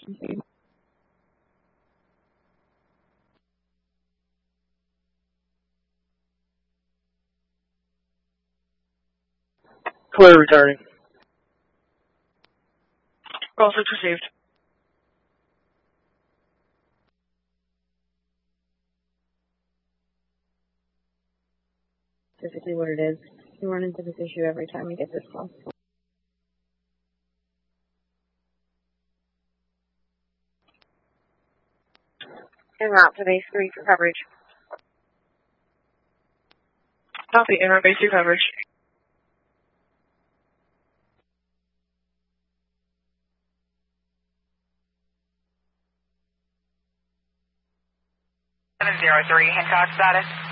Clear returning. Call 6 received. Typically what it is. You run into this issue every time you get this call. En route to base 3 for coverage. Copy, en route base 3 coverage. Seven 03, Hancock status.